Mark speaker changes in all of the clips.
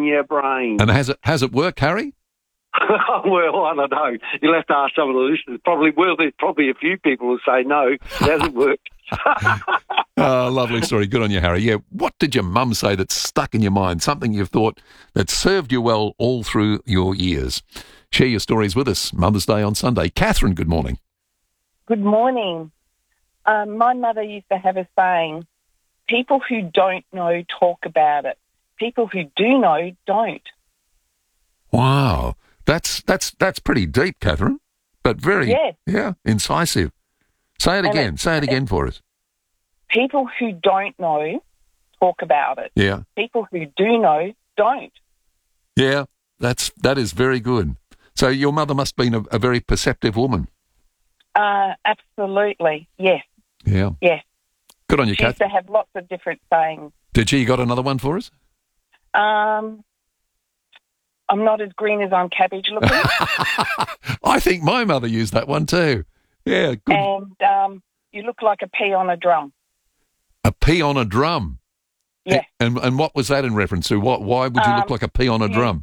Speaker 1: your brain.
Speaker 2: And has it worked, Harry?
Speaker 1: Well, I don't know. You'll have to ask some of the listeners. There's probably a few people who say no, it hasn't worked.
Speaker 2: Lovely story. Good on you, Harry. Yeah, what did your mum say that stuck in your mind? Something you've thought that served you well all through your years. Share your stories with us. Mother's Day on Sunday. Catherine, good morning.
Speaker 3: Good morning. My mother used to have a saying, people who don't know talk about it. People who do know don't.
Speaker 2: Wow. That's pretty deep, Catherine, but very, incisive. Say it again. Say it again for us.
Speaker 3: People who don't know talk about it.
Speaker 2: Yeah.
Speaker 3: People who do know don't.
Speaker 2: Yeah, that is very good. So your mother must have been a very perceptive woman.
Speaker 3: Absolutely, yes.
Speaker 2: Yeah.
Speaker 3: Yes.
Speaker 2: Good on you,
Speaker 3: She used
Speaker 2: Catherine.
Speaker 3: to have lots of different sayings.
Speaker 2: Did she got another one for us?
Speaker 3: I'm not as green as I'm cabbage looking.
Speaker 2: I think my mother used that one too. Yeah, good.
Speaker 3: And you look like a pea on a drum.
Speaker 2: A pea on a drum?
Speaker 3: Yes.
Speaker 2: And what was that in reference to? Why would you look like a pea on a drum?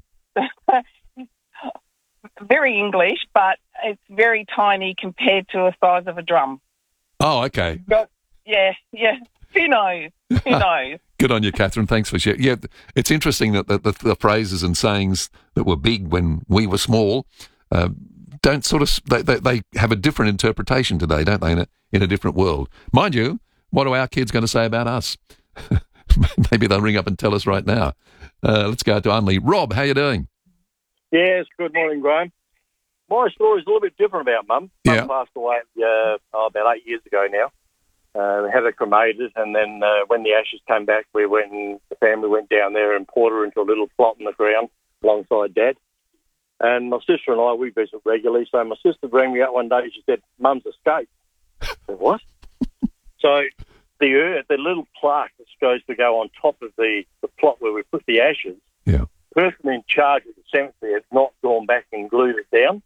Speaker 3: Very English, but it's very tiny compared to the size of a drum.
Speaker 2: Oh, okay.
Speaker 3: But, yeah. Who knows? Who knows?
Speaker 2: Good on you, Catherine. Thanks for sharing. Yeah, it's interesting that the phrases and sayings that were big when we were small don't sort of they have a different interpretation today, don't they? In a different world, mind you. What are our kids going to say about us? Maybe they'll ring up and tell us right now. Let's go to Unley. Rob, how you doing?
Speaker 4: Yes, good morning, Graham. My story's a little bit different about Mum. Mum passed away about 8 years ago now. We had her cremated, and then when the ashes came back, the family went down there and poured her into a little plot in the ground alongside Dad. And my sister and I, we visit regularly. So my sister rang me up one day. She said, "Mum's escaped." I said, "What?" So the little plaque that goes to go on top of the plot where we put the ashes, the person in charge of the cemetery has not gone back and glued it down.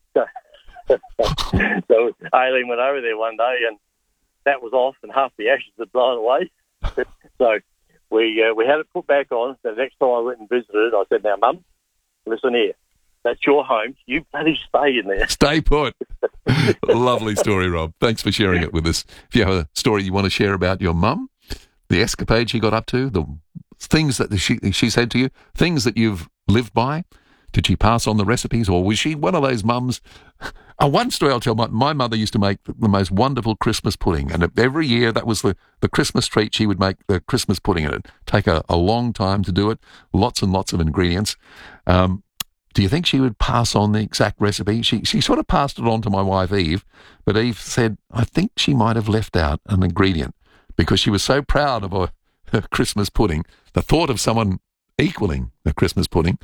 Speaker 4: So Aileen went over there one day and that was off and half the ashes had blown away. So we had it put back on. The next time I went and visited, I said, "Now, Mum, listen here. That's your home. You bloody stay in there.
Speaker 2: Stay put." Lovely story, Rob. Thanks for sharing it with us. If you have a story you want to share about your mum, the escapade she got up to, the things that she said to you, things that you've lived by, did she pass on the recipes, or was she one of those mums? One story I'll tell, my mother used to make the most wonderful Christmas pudding, and every year that was the Christmas treat. She would make the Christmas pudding, and it'd take a long time to do it, lots and lots of ingredients. Do you think she would pass on the exact recipe? She sort of passed it on to my wife, Eve, but Eve said, I think she might have left out an ingredient because she was so proud of her Christmas pudding. The thought of someone equaling a Christmas pudding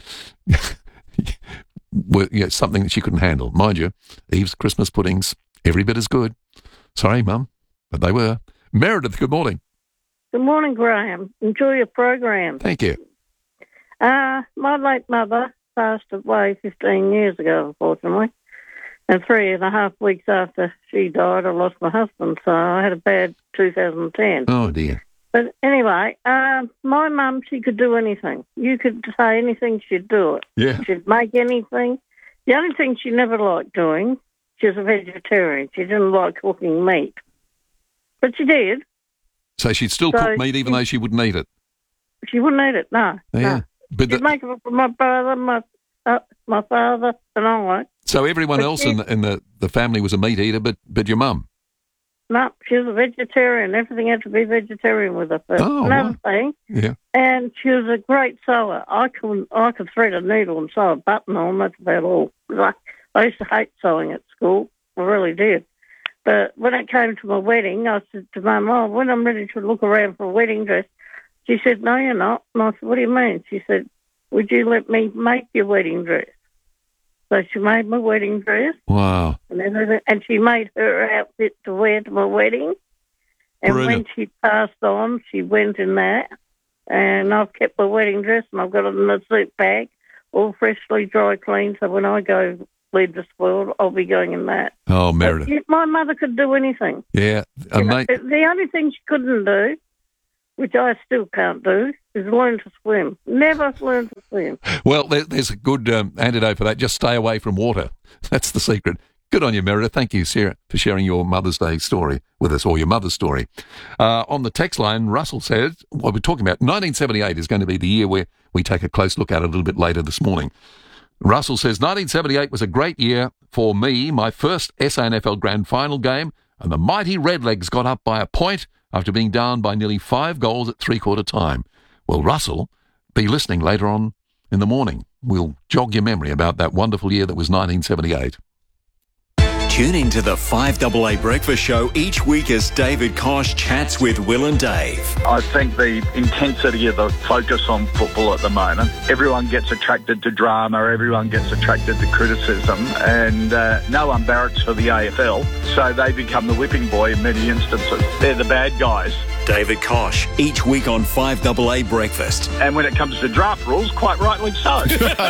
Speaker 2: was something that she couldn't handle. Mind you, Eve's Christmas puddings, every bit as good. Sorry, Mum, but they were. Meredith, good morning.
Speaker 5: Good morning, Graham. Enjoy your program.
Speaker 2: Thank you.
Speaker 5: My late mother passed away 15 years ago, unfortunately. And 3.5 weeks after she died, I lost my husband, so I had a bad 2010.
Speaker 2: Oh, dear.
Speaker 5: But anyway, my mum, she could do anything. You could say anything, she'd do it.
Speaker 2: Yeah.
Speaker 5: She'd make anything. The only thing she never liked doing, she was a vegetarian. She didn't like cooking meat. But she did.
Speaker 2: So she'd still cook meat even though she wouldn't eat it?
Speaker 5: She wouldn't eat it, no.
Speaker 2: Yeah.
Speaker 5: No.
Speaker 2: But
Speaker 5: She'd make it for my brother, my father, and I.
Speaker 2: So everyone else in the family was a meat eater, but your mum?
Speaker 5: No, she was a vegetarian. Everything had to be vegetarian with her. But another thing, and she was a great sewer. I could thread a needle and sew a button on. That's about all. I used to hate sewing at school. I really did. But when it came to my wedding, I said to Mum, "Oh, when I'm ready to look around for a wedding dress," she said, "No, you're not." And I said, "What do you mean?" She said, "Would you let me make your wedding dress?" So she made my wedding dress.
Speaker 2: Wow.
Speaker 5: And she made her outfit to wear to my wedding. And
Speaker 2: Brilliant.
Speaker 5: when she passed on, she went in that. And I've kept my wedding dress and I've got it in a suit bag, all freshly dry cleaned. So when I go leave this world, I'll be going in that.
Speaker 2: Oh, Meredith.
Speaker 5: But my mother could do anything.
Speaker 2: Yeah. Mate.
Speaker 5: The only thing she couldn't do, which I still can't do, is learn to swim. Never learned to swim.
Speaker 2: Well, there's a good antidote for that. Just stay away from water. That's the secret. Good on you, Meredith. Thank you, Sarah, for sharing your Mother's Day story with us, or your mother's story. On the text line, Russell says, what we're talking about, 1978 is going to be the year where we take a close look at it a little bit later this morning. Russell says, 1978 was a great year for me, my first SANFL Grand Final game, and the mighty Redlegs got up by a point after being down by nearly 5 goals at three-quarter time. Well, Russell, be listening later on in the morning. We'll jog your memory about that wonderful year that was 1978.
Speaker 6: Tune in to the 5AA Breakfast Show each week as David Kosh chats with Will and Dave.
Speaker 7: I think the intensity of the focus on football at the moment, everyone gets attracted to drama, everyone gets attracted to criticism, and no one barracks for the AFL, so they become the whipping boy in many instances. They're the bad guys.
Speaker 6: David Kosh, each week on 5AA Breakfast.
Speaker 7: And when it comes to draft rules, quite rightly so.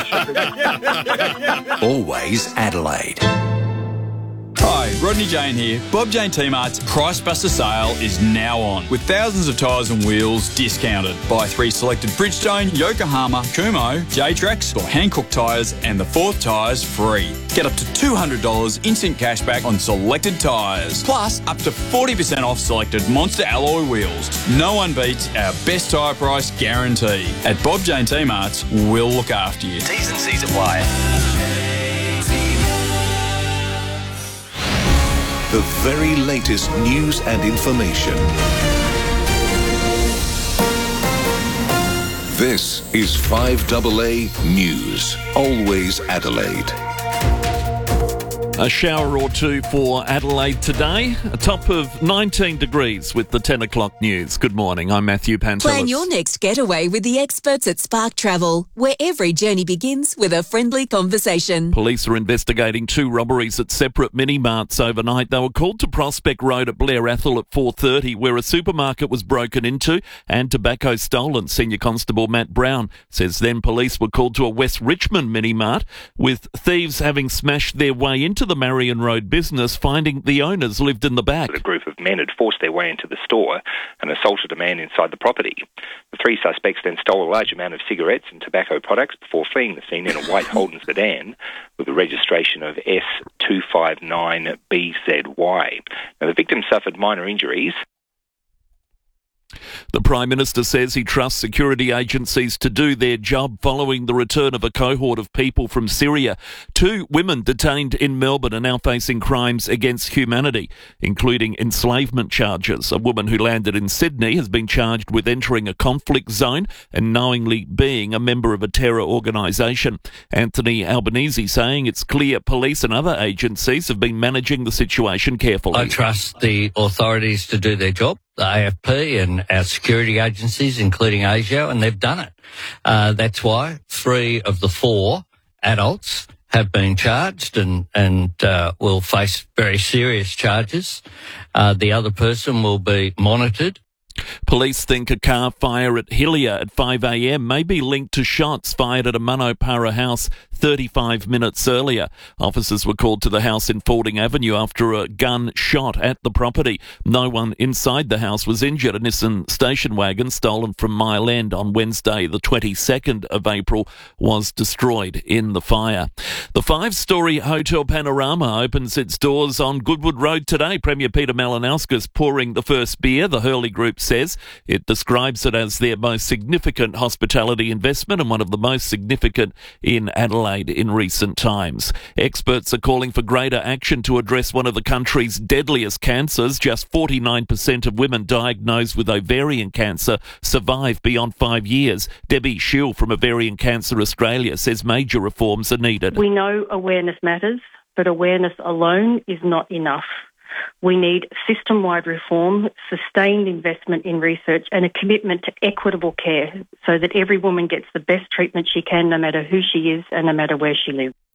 Speaker 6: Always Adelaide.
Speaker 8: Hi, Rodney Jane here. Bob Jane T-Mart's Price Buster sale is now on, with thousands of tyres and wheels discounted. Buy 3 selected Bridgestone, Yokohama, Kumho, J-Trax or Hankook tyres and the 4th tyres free. Get up to $200 instant cashback on selected tyres. Plus, up to 40% off selected Monster alloy wheels. No one beats our best tyre price guarantee. At Bob Jane T-Mart's, we'll look after you.
Speaker 6: T's and C's apply. The very latest news and information. This is 5AA News. Always Adelaide.
Speaker 9: A shower or two for Adelaide today. A top of 19 degrees with the 10 o'clock news. Good morning, I'm Matthew Pantelis.
Speaker 10: Plan your next getaway with the experts at Spark Travel, where every journey begins with a friendly conversation.
Speaker 9: Police are investigating 2 robberies at separate mini-marts overnight. They were called to Prospect Road at Blair Athol at 4:30, where a supermarket was broken into and tobacco stolen. Senior Constable Matt Brown says then police were called to a West Richmond mini-mart, with thieves having smashed their way into the Marion Road business, finding the owners lived in the back.
Speaker 11: A group of men had forced their way into the store and assaulted a man inside the property. The 3 suspects then stole a large amount of cigarettes and tobacco products before fleeing the scene in a white Holden sedan with a registration of S259BZY. Now, the victim suffered minor injuries.
Speaker 9: The Prime Minister says he trusts security agencies to do their job following the return of a cohort of people from Syria. 2 women detained in Melbourne are now facing crimes against humanity, including enslavement charges. A woman who landed in Sydney has been charged with entering a conflict zone and knowingly being a member of a terror organisation. Anthony Albanese saying it's clear police and other agencies have been managing the situation carefully.
Speaker 12: I trust the authorities to do their job, the AFP and our security agencies, including ASIO, and they've done it. That's why 3 of the 4 adults have been charged and will face very serious charges. The other person will be monitored.
Speaker 9: Police think a car fire at Hillier at 5 a.m. may be linked to shots fired at a Manopara house 35 minutes earlier. Officers were called to the house in Fording Avenue after a gun shot at the property. No one inside the house was injured. A Nissan station wagon stolen from Mile End on Wednesday, the 22nd of April, was destroyed in the fire. The 5-storey Hotel Panorama opens its doors on Goodwood Road today. Premier Peter Malinauskas pouring the first beer. The Hurley Group says it describes it as their most significant hospitality investment and one of the most significant in Adelaide in recent times. Experts are calling for greater action to address one of the country's deadliest cancers. Just 49% of women diagnosed with ovarian cancer survive beyond 5 years. Debbie Schill from Ovarian Cancer Australia says major reforms are needed.
Speaker 13: We know awareness matters, but awareness alone is not enough. We need system-wide reform, sustained investment in research and a commitment to equitable care so that every woman gets the best treatment she can no matter who she is and no matter where she lives.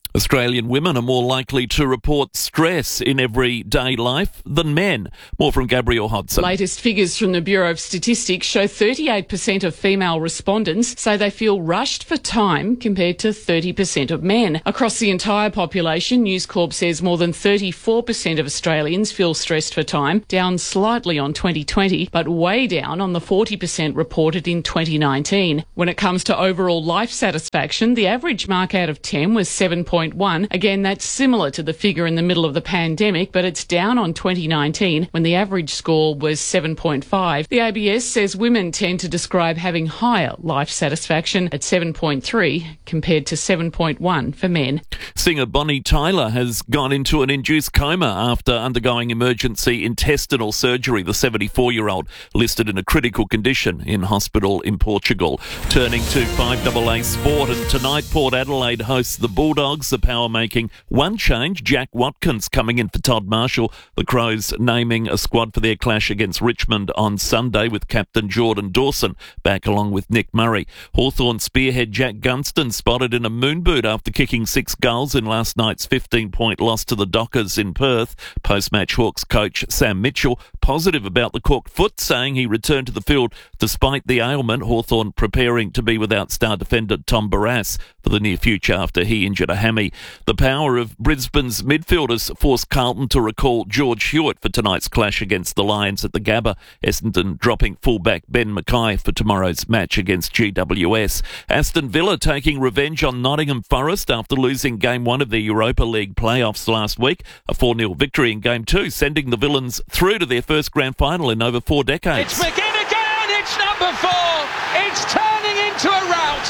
Speaker 9: Australian women are more likely to report stress in everyday life than men. More from Gabrielle Hodson.
Speaker 14: Latest figures from the Bureau of Statistics show 38% of female respondents say they feel rushed for time compared to 30% of men. Across the entire population, News Corp says more than 34% of Australians feel stressed for time, down slightly on 2020, but way down on the 40% reported in 2019. When it comes to overall life satisfaction, the average mark out of 10 was 7.1. Again, that's similar to the figure in the middle of the pandemic, but it's down on 2019 when the average score was 7.5. The ABS says women tend to describe having higher life satisfaction at 7.3 compared to 7.1 for men.
Speaker 9: Singer Bonnie Tyler has gone into an induced coma after undergoing emergency intestinal surgery. The 74-year-old listed in a critical condition in hospital in Portugal. Turning to 5AA sport, and tonight Port Adelaide hosts the Bulldogs. The Power making one change. Jack Watkins coming in for Todd Marshall. The Crows naming a squad for their clash against Richmond on Sunday, with captain Jordan Dawson back along with Nick Murray. Hawthorn spearhead Jack Gunston spotted in a moon boot after kicking 6 goals in last night's 15-point loss to the Dockers in Perth. Post-match Hawks coach Sam Mitchell positive about the corked foot, saying he returned to the field despite the ailment. Hawthorn preparing to be without star defender Tom Barrass for the near future after he injured a hammy. The Power of Brisbane's midfielders forced Carlton to recall George Hewitt for tonight's clash against the Lions at the Gabba. Essendon dropping fullback Ben Mackay for tomorrow's match against GWS. Aston Villa taking revenge on Nottingham Forest after losing Game 1 of their Europa League playoffs last week. A 4-0 victory in Game 2, sending the Villains through to their first grand final in over 4 decades.
Speaker 15: It's McGinn again, it's number 4. It's turning into a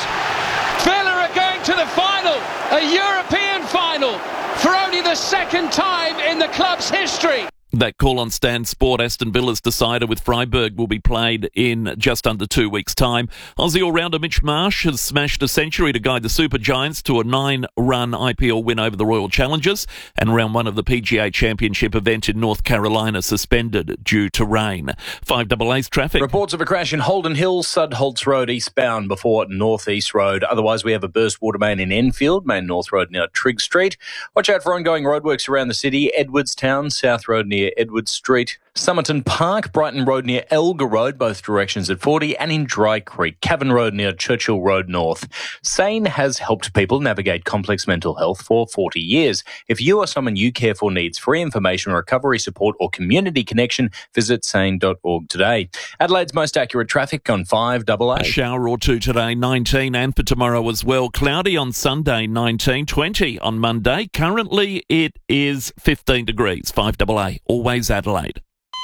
Speaker 15: rout. Villa are going to the final, a European final, for only the second time in the club's history.
Speaker 9: That call on Stan Sport, Aston Villa's decider with Freiburg, will be played in just under 2 weeks' time. Aussie all-rounder Mitch Marsh has smashed a century to guide the Super Giants to a 9-run IPL win over the Royal Challengers, and round 1 of the PGA Championship event in North Carolina suspended due to rain. 5AA's traffic.
Speaker 16: Reports of a crash in Holden Hill, Sudholtz Road eastbound before North East Road. Otherwise, we have a burst water main in Enfield, Main North Road near Trigg Street. Watch out for ongoing roadworks around the city. Edwardstown, South Road near Edward Street. Somerton Park, Brighton Road near Elgar Road, both directions at 40, and in Dry Creek, Cavan Road near Churchill Road North. SANE has helped people navigate complex mental health for 40 years. If you or someone you care for needs free information, recovery support or community connection, visit sane.org today. Adelaide's most accurate traffic on 5AA.
Speaker 9: A shower or two today, 19, and for tomorrow as well. Cloudy on Sunday, 19, 20 on Monday. Currently it is 15 degrees. 5AA, always Adelaide.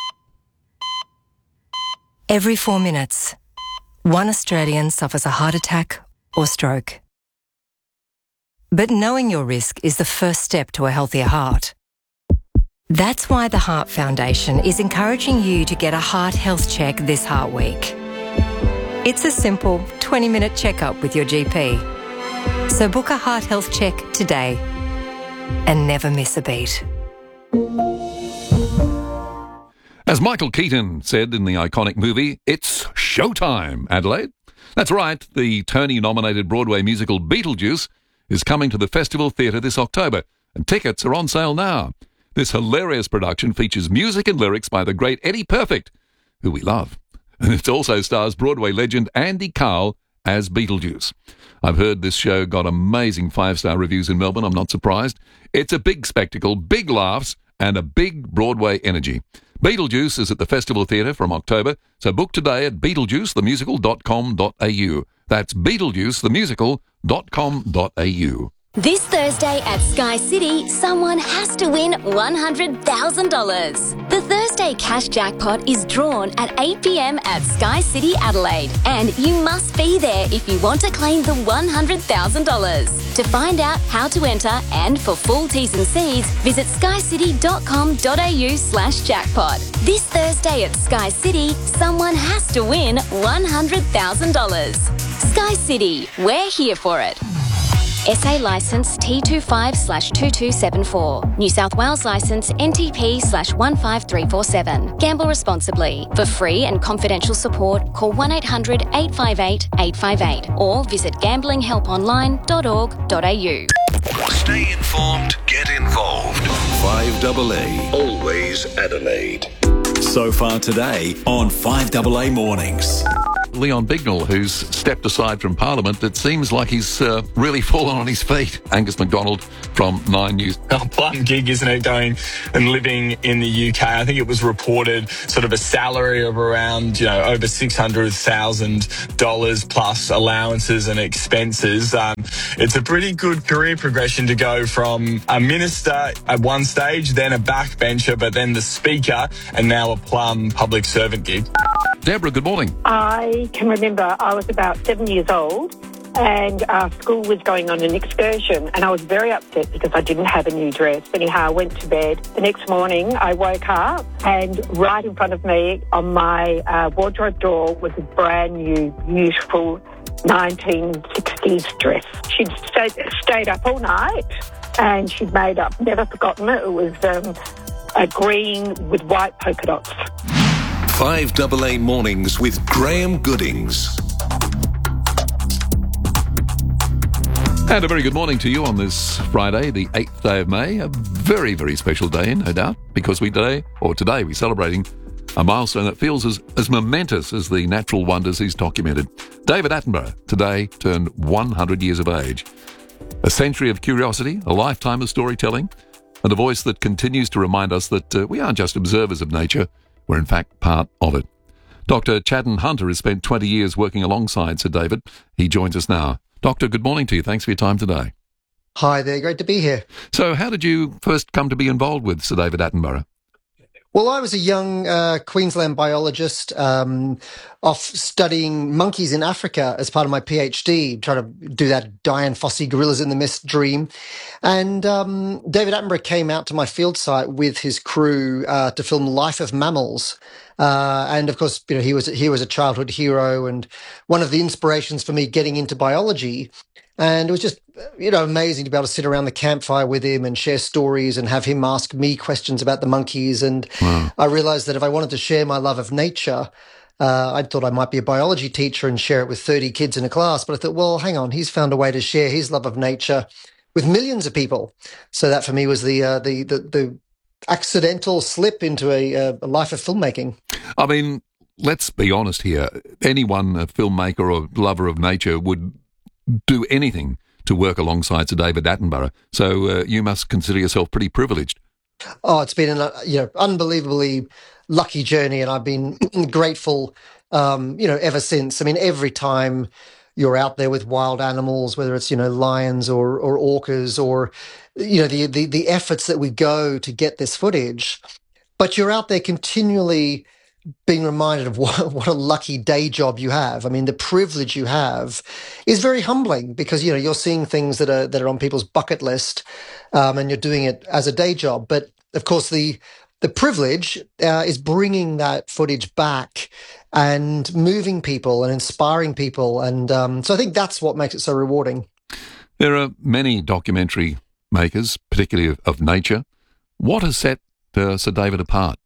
Speaker 17: Every 4 minutes, one Australian suffers a heart attack or stroke. But knowing your risk is the first step to a healthier heart. That's why the Heart Foundation is encouraging you to get a heart health check this Heart Week. It's a simple 20-minute checkup with your GP. So book a heart health check today and never miss a beat.
Speaker 2: As Michael Keaton said in the iconic movie, it's showtime, Adelaide. That's right, the Tony-nominated Broadway musical Beetlejuice is coming to the Festival Theatre this October, and tickets are on sale now. This hilarious production features music and lyrics by the great Eddie Perfect, who we love. And it also stars Broadway legend Andy Cowell as Beetlejuice. I've heard this show got amazing 5-star reviews in Melbourne. I'm not surprised. It's a big spectacle, big laughs, and a big Broadway energy. Beetlejuice is at the Festival Theatre from October, so book today at beetlejuicethemusical.com.au. That's beetlejuicethemusical.com.au.
Speaker 18: This Thursday at Sky City, someone has to win $100,000. The Thursday cash jackpot is drawn at 8 p.m. at Sky City, Adelaide, and you must be there if you want to claim the $100,000. To find out how to enter and for full T's and C's, visit skycity.com.au/jackpot. This Thursday at Sky City, someone has to win $100,000. Sky City, we're here for it. SA licence T25/2274. New South Wales licence NTP/15347. Gamble responsibly. For free and confidential support, call 1-800-858-858 or visit gamblinghelponline.org.au.
Speaker 19: Stay informed, get involved. 5AA, always Adelaide.
Speaker 6: So far today on 5AA Mornings.
Speaker 2: Leon Bignell, who's stepped aside from Parliament, it seems like he's really fallen on his feet. Angus MacDonald from 9 News.
Speaker 20: A plum gig, isn't it, going and living in the UK? I think it was reported sort of a salary of around, over $600,000 plus allowances and expenses. It's a pretty good career progression to go from a minister at one stage, then a backbencher, but then the speaker, and now a plum public servant gig.
Speaker 2: Deborah, good morning.
Speaker 21: I can remember I was about 7 years old and our school was going on an excursion and I was very upset because I didn't have a new dress. Anyhow, I went to bed. The next morning I woke up and right in front of me on my wardrobe door was a brand new, beautiful 1960s dress. She'd stayed up all night and she'd made up, never forgotten it. It was a green with white polka dots.
Speaker 19: 5AA Mornings with Graham Goodings.
Speaker 2: And a very good morning to you on this Friday, the 8th day of May. A very, very special day, no doubt, because today we're celebrating a milestone that feels as momentous as the natural wonders he's documented. David Attenborough today turned 100 years of age. A century of curiosity, a lifetime of storytelling, and a voice that continues to remind us that we aren't just observers of nature, we're in fact part of it. Dr. Chadden Hunter has spent 20 years working alongside Sir David. He joins us now. Doctor, good morning to you. Thanks for your time today.
Speaker 22: Hi there. Great to be here.
Speaker 2: So how did you first come to be involved with Sir David Attenborough?
Speaker 22: Well, I was a young Queensland biologist off studying monkeys in Africa as part of my PhD, trying to do that Dian Fossey Gorillas in the Mist dream. And David Attenborough came out to my field site with his crew to film Life of Mammals. And of course, he was a childhood hero and one of the inspirations for me getting into biology. And it was just, amazing to be able to sit around the campfire with him and share stories and have him ask me questions about the monkeys. And I realized that if I wanted to share my love of nature, I thought I might be a biology teacher and share it with 30 kids in a class. But I thought, well, hang on, he's found a way to share his love of nature with millions of people. So that for me was the accidental slip into a life of filmmaking.
Speaker 2: I mean, let's be honest here. Anyone, a filmmaker or lover of nature, would do anything to work alongside Sir David Attenborough. So you must consider yourself pretty privileged.
Speaker 22: Oh, it's been an unbelievably lucky journey, and I've been grateful, ever since. I mean, every time you're out there with wild animals, whether it's lions or orcas or the efforts that we go to get this footage, but you're out there continually being reminded of what a lucky day job you have. I mean, the privilege you have is very humbling because, you're seeing things that are on people's bucket list, and you're doing it as a day job. But of course, the privilege is bringing that footage back and moving people and inspiring people. And so I think that's what makes it so rewarding.
Speaker 2: There are many documentary makers, particularly of nature. What has set Sir David apart?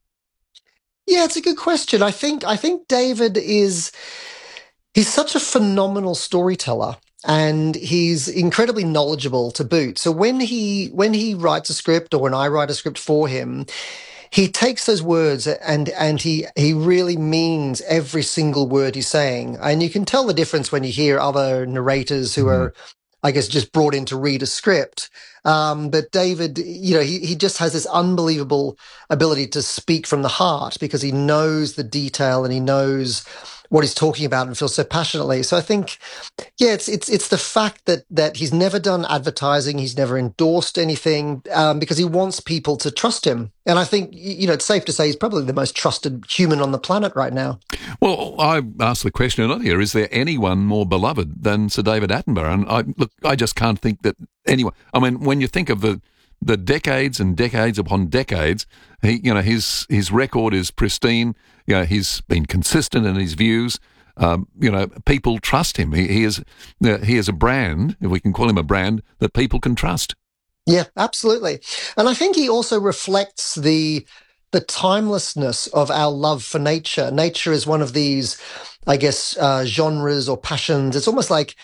Speaker 22: Yeah, it's a good question. I think David he's such a phenomenal storyteller and he's incredibly knowledgeable to boot. So when he writes a script or when I write a script for him, he takes those words and he really means every single word he's saying. And you can tell the difference when you hear other narrators who are, I guess, just brought in to read a script. But David, he just has this unbelievable ability to speak from the heart because he knows the detail and he knows what he's talking about and feels so passionately. So I think, it's the fact that he's never done advertising, he's never endorsed anything, because he wants people to trust him. And I think, it's safe to say he's probably the most trusted human on the planet right now.
Speaker 2: Well, I asked the question earlier, is there anyone more beloved than Sir David Attenborough? And I just can't think that anyone. I mean, when you think of the decades and decades upon decades, his record is pristine. He's been consistent in his views. People trust him. He is a brand, if we can call him a brand, that people can trust.
Speaker 22: Yeah, absolutely. And I think he also reflects the timelessness of our love for nature. Nature is one of these, I guess, genres or passions. It's almost like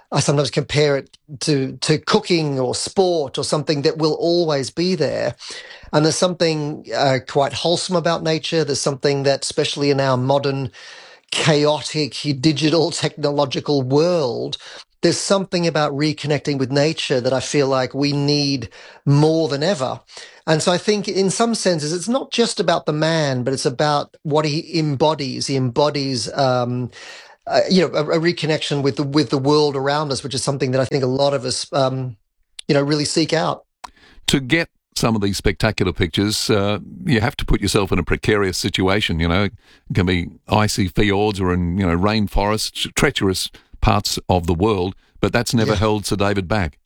Speaker 22: I sometimes compare it to cooking or sport or something that will always be there. And there's something quite wholesome about nature. There's something that, especially in our modern, chaotic, digital, technological world, there's something about reconnecting with nature that I feel like we need more than ever. And so I think in some senses, it's not just about the man, but it's about what he embodies. He embodies, a reconnection with the world around us, which is something that I think a lot of us, really seek out.
Speaker 2: To get some of these spectacular pictures, you have to put yourself in a precarious situation. It can be icy fjords or in rainforests, treacherous parts of the world, but that's never held Sir David back.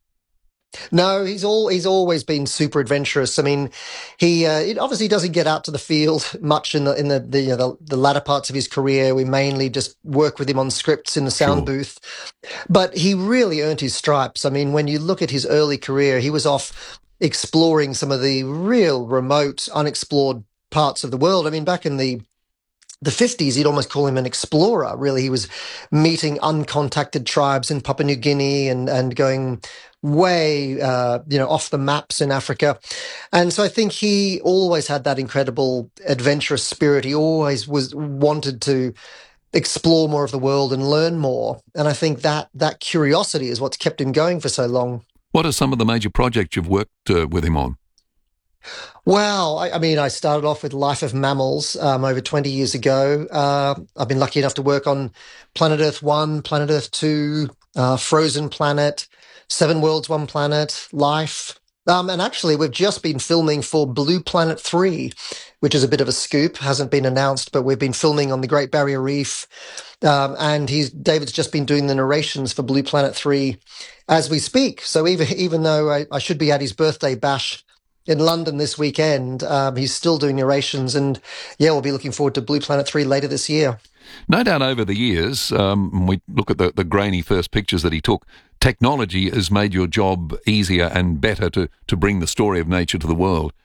Speaker 22: No, he's always been super adventurous. I mean, he obviously doesn't get out to the field much in the latter parts of his career. We mainly just work with him on scripts in the sound booth, but he really earned his stripes. I mean, when you look at his early career, he was off exploring some of the real remote, unexplored parts of the world. I mean, back in the 50s, you'd almost call him an explorer. Really, he was meeting uncontacted tribes in Papua New Guinea and going way, off the maps in Africa. And so I think he always had that incredible adventurous spirit. He always wanted to explore more of the world and learn more. And I think that curiosity is what's kept him going for so long.
Speaker 2: What are some of the major projects you've worked with him on?
Speaker 22: Well, I started off with Life of Mammals over 20 years ago. I've been lucky enough to work on Planet Earth 1, Planet Earth 2, Frozen Planet, 7 Worlds, 1 Planet, Life. And actually, we've just been filming for Blue Planet 3, which is a bit of a scoop, hasn't been announced, but we've been filming on the Great Barrier Reef. And David's just been doing the narrations for Blue Planet 3 as we speak. So even though I should be at his birthday bash in London this weekend, he's still doing narrations, and we'll be looking forward to Blue Planet 3 later this year.
Speaker 2: No doubt over the years, we look at the grainy first pictures that he took, technology has made your job easier and better to bring the story of nature to the world.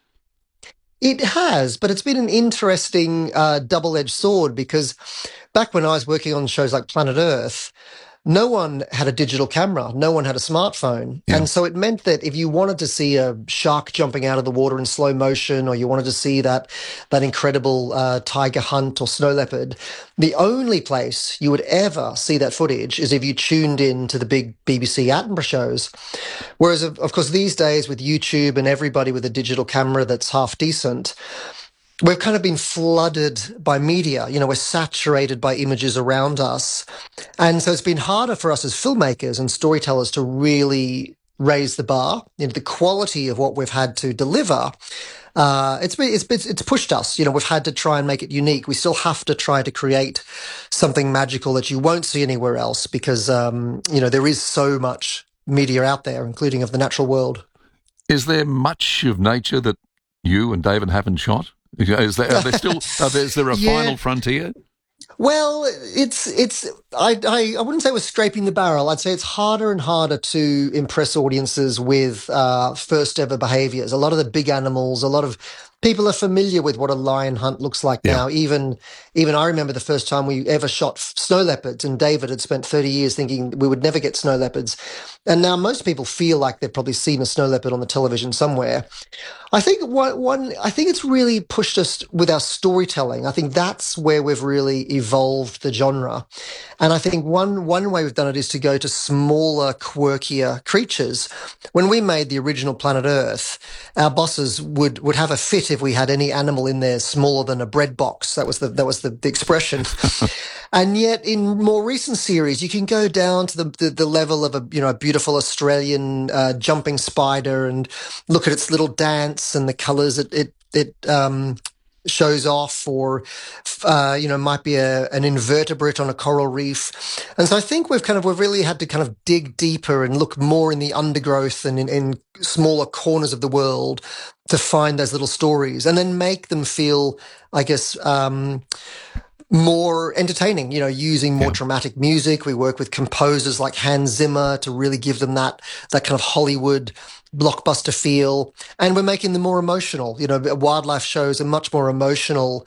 Speaker 22: It has, but it's been an interesting double-edged sword, because back when I was working on shows like Planet Earth, no one had a digital camera. No one had a smartphone. Yeah. And so it meant that if you wanted to see a shark jumping out of the water in slow motion, or you wanted to see that incredible tiger hunt or snow leopard, the only place you would ever see that footage is if you tuned in to the big BBC Attenborough shows. Whereas, of course, these days with YouTube and everybody with a digital camera that's half decent, we've kind of been flooded by media. We're saturated by images around us. And so it's been harder for us as filmmakers and storytellers to really raise the bar. The quality of what we've had to deliver, it's pushed us. We've had to try and make it unique. We still have to try to create something magical that you won't see anywhere else, because, there is so much media out there, including of the natural world.
Speaker 2: Is there much of nature that you and David haven't shot? Is there a final frontier?
Speaker 22: Well, I wouldn't say we're scraping the barrel. I'd say it's harder and harder to impress audiences with first ever behaviors. A lot of the big animals, a lot of people are familiar with what a lion hunt looks like now. Even I remember the first time we ever shot snow leopards, and David had spent 30 years thinking we would never get snow leopards. And now most people feel like they've probably seen a snow leopard on the television somewhere. I think I think it's really pushed us with our storytelling. I think that's where we've really evolved the genre. And I think one way we've done it is to go to smaller, quirkier creatures. When we made the original Planet Earth, our bosses would have a fit if we had any animal in there smaller than a bread box. That was the expression. And yet in more recent series, you can go down to the level of a beautiful Australian jumping spider and look at its little dance and the colours it shows off, or might be an invertebrate on a coral reef. And so I think we've really had to kind of dig deeper and look more in the undergrowth and in smaller corners of the world to find those little stories, and then make them feel, I guess, more entertaining, using more dramatic music. We work with composers like Hans Zimmer to really give them that kind of Hollywood blockbuster feel. And we're making them more emotional. Wildlife shows are much more emotional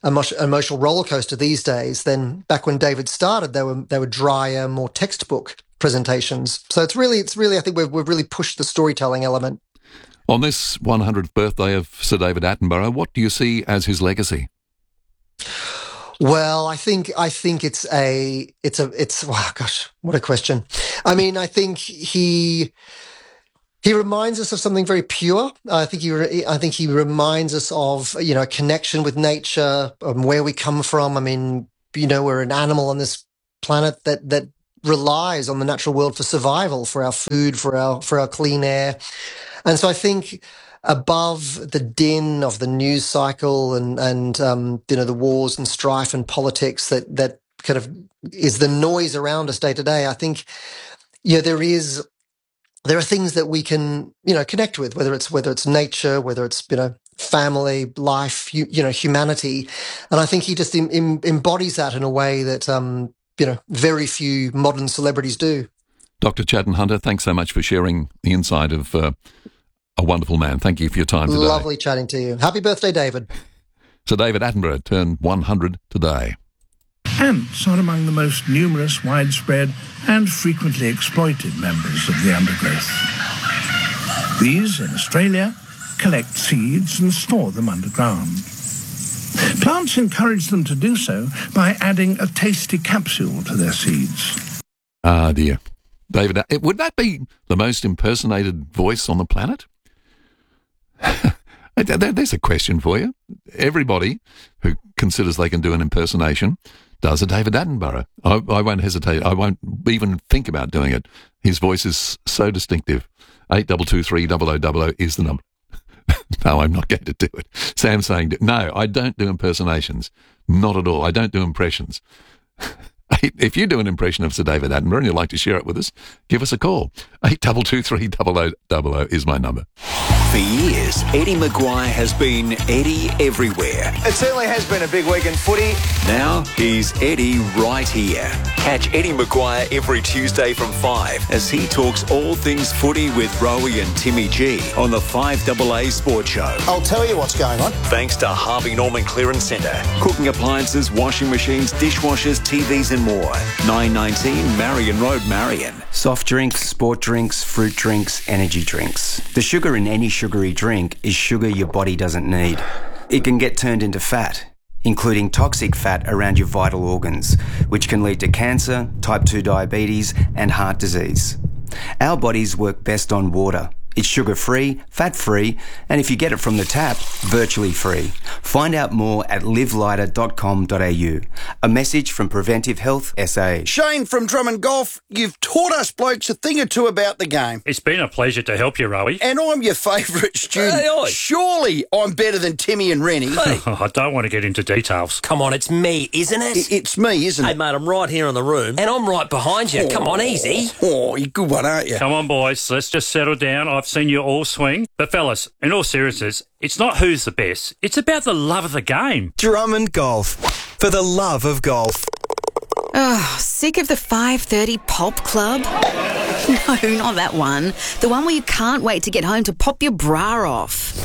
Speaker 22: roller coaster these days than back when David started. They were drier, more textbook presentations. So it's really, I think we've really pushed the storytelling element.
Speaker 2: On this 100th birthday of Sir David Attenborough, what do you see as his legacy?
Speaker 22: Well, I think it's wow, gosh, what a question. I mean, I think he reminds us of something very pure. I think he reminds us of, a connection with nature, where we come from. I mean, we're an animal on this planet that relies on the natural world for survival, for our food, for our clean air. And so I think above the din of the news cycle and the wars and strife and politics that kind of is the noise around us day to day, I think there are things that we can connect with, whether it's nature, whether it's family, life, humanity, and I think he just embodies that in a way that very few modern celebrities do.
Speaker 2: Dr. Chadden Hunter, thanks so much for sharing the insight of a wonderful man. Thank you for your time today.
Speaker 22: Lovely chatting to you. Happy birthday, David.
Speaker 2: So David Attenborough turned 100 today.
Speaker 1: Ants are among the most numerous, widespread and frequently exploited members of the undergrowth. These, in Australia, collect seeds and store them underground. Plants encourage them to do so by adding a tasty capsule to their seeds.
Speaker 2: Ah, dear. David, would that be the most impersonated voice on the planet? There's a question for you. Everybody who considers they can do an impersonation does a David Attenborough. I won't hesitate. I won't even think about doing it. His voice is so distinctive. 8223 is the number. No, I'm not going to do it. Sam's saying, no, I don't do impersonations. Not at all. I don't do impressions. If you do an impression of Sir David Attenborough and you'd like to share it with us, give us a call. 8223 is my number.
Speaker 6: For years, Eddie Maguire has been Eddie everywhere.
Speaker 3: It certainly has been a big week in footy.
Speaker 6: Now he's Eddie right here. Catch Eddie Maguire every Tuesday from 5 as he talks all things footy with Rowie and Timmy G on the 5AA Sports Show.
Speaker 3: I'll tell you what's going on.
Speaker 6: Thanks to Harvey Norman Clearance Centre. Cooking appliances, washing machines, dishwashers, TVs and more. 919 Marion Road, Marion.
Speaker 23: Soft drinks, sport drinks, fruit drinks, energy drinks. The sugar in any sugary drink is sugar your body doesn't need. It can get turned into fat, including toxic fat around your vital organs, which can lead to cancer, type 2 diabetes, and heart disease. Our bodies work best on water. It's sugar-free, fat-free, and if you get it from the tap, virtually free. Find out more at livelighter.com.au. A message from Preventive Health SA.
Speaker 3: Shane from Drummond Golf, you've taught us blokes a thing or two about the game.
Speaker 24: It's been a pleasure to help you, Rowie.
Speaker 3: And I'm your favourite student.
Speaker 24: Hey,
Speaker 3: surely I'm better than Timmy and Rennie.
Speaker 24: Hey. I don't want to get into details.
Speaker 25: Come on, it's me, isn't it?
Speaker 3: It's me, isn't it?
Speaker 25: Hey, mate, I'm right here in the room, and I'm right behind you. Come on, easy.
Speaker 3: Oh, you're a good one, aren't you?
Speaker 24: Come on, boys, let's just settle down. I've seen you all swing. But, fellas, in all seriousness, it's not who's the best. It's about the love of the game.
Speaker 26: Drummond Golf. For the love of golf.
Speaker 27: Oh, sick of the 5:30 pop club? No, not that one. The one where you can't wait to get home to pop your bra off.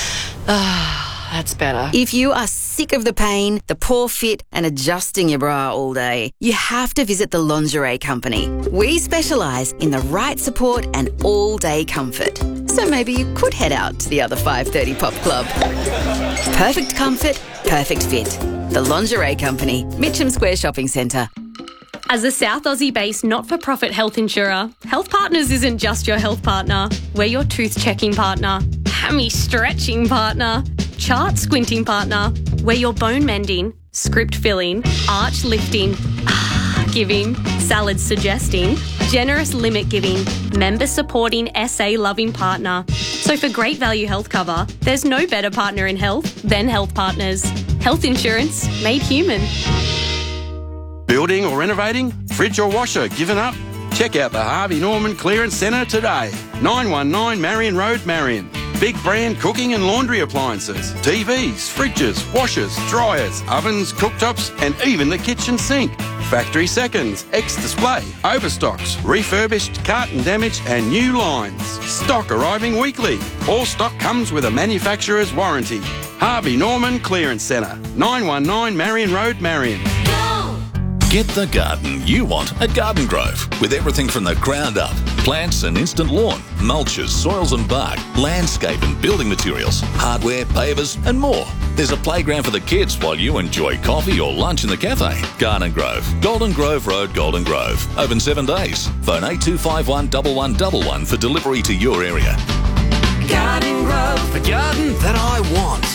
Speaker 28: Ah, that's better.
Speaker 27: If you are sick of the pain, the poor fit, and adjusting your bra all day, you have to visit the Lingerie Company. We specialise in the right support and all-day comfort. So maybe you could head out to the other 5:30 pop club. Perfect comfort, perfect fit. The Lingerie Company, Mitcham Square Shopping Centre.
Speaker 29: As a South Aussie-based not-for-profit health insurer, Health Partners isn't just your health partner. We're your tooth-checking partner, hammy-stretching partner, chart-squinting partner. We're your bone-mending, script-filling, arch-lifting, giving, salad-suggesting, generous limit-giving, member-supporting, SA-loving partner. So for great value health cover, there's no better partner in health than Health Partners. Health insurance made human.
Speaker 30: Building or renovating? Fridge or washer given up? Check out the Harvey Norman Clearance Centre today. 919 Marion Road, Marion. Big brand cooking and laundry appliances, TVs, fridges, washers, dryers, ovens, cooktops, and even the kitchen sink. Factory seconds, ex-display, overstocks, refurbished, carton damage, and new lines. Stock arriving weekly. All stock comes with a manufacturer's warranty. Harvey Norman Clearance Centre, 919 Marion Road, Marion.
Speaker 4: Get the garden you want at Garden Grove, with everything from the ground up. Plants and instant lawn, mulches, soils and bark, landscape and building materials, hardware, pavers and more. There's a playground for the kids while you enjoy coffee or lunch in the cafe. Garden Grove, Golden Grove Road, Golden Grove. Open 7 days. Phone 8251 1111 for delivery to your area.
Speaker 25: Garden Grove, the garden that I want.